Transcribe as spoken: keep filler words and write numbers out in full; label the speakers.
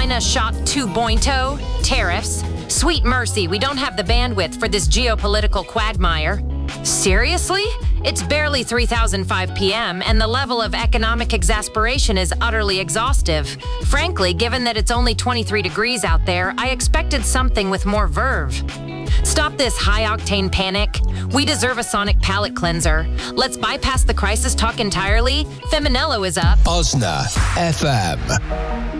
Speaker 1: China shot two bointo, tariffs. Sweet mercy, we don't have the bandwidth for this geopolitical quagmire. Seriously? It's barely three thousand five p.m. and the level of economic exasperation is utterly exhaustive. Frankly, given that it's only twenty-three degrees out there, I expected something with more verve. Stop this high-octane panic. We deserve a sonic palate cleanser. Let's bypass the crisis talk entirely. Feminello is up.
Speaker 2: Osna F M.